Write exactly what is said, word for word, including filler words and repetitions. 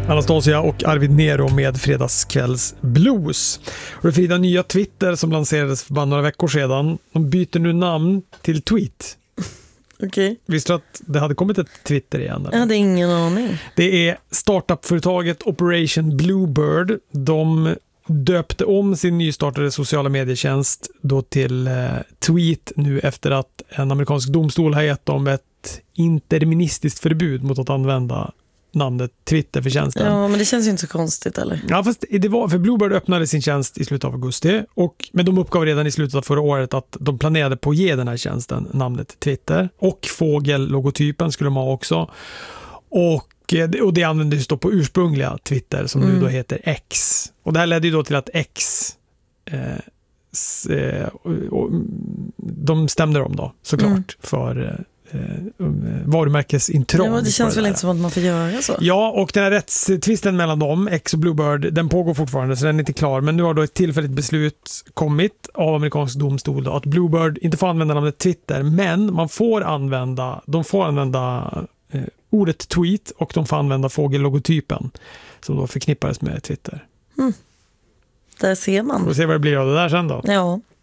Anastasia och Arvid Nero med Fredagskvälls Blues. Och det Frida, nya Twitter som lanserades för bara några veckor sedan. De byter nu namn till Tweet. Okej. Okay. Visste du att det hade kommit ett Twitter igen? Eller? Jag hade ingen aning. Det är startup-företaget Operation Bluebird. De döpte om sin nystartade sociala medietjänst då till eh, Tweet nu efter att en amerikansk domstol har gett dem ett interministiskt förbud mot att använda namnet Twitter för tjänsten. Ja, men det känns ju inte så konstigt, eller? Ja, fast det var för Bluebird öppnade sin tjänst i slutet av augusti och men de uppgav redan i slutet av förra året att de planerade på att ge den här tjänsten namnet Twitter och fågellogotypen skulle de ha också. Och och det användes då på ursprungliga Twitter som mm. nu då heter X. Och det här ledde ju då till att X eh, s, eh, och, och, de stämde dem då såklart mm. för eh, varumärkesintrång. Ja, det känns det väl inte som att man får göra så. Ja, och den här rättstvisten mellan dem, X och Bluebird, den pågår fortfarande så den är inte klar. Men nu har då ett tillfälligt beslut kommit av amerikansk domstol då, att Bluebird inte får använda namnet Twitter, men man får använda, de får använda eh, ordet tweet och de får använda fågellogotypen som då förknippades med Twitter. Mm. Där ser man. Får vi se vad det blir av det där sen då. Ja.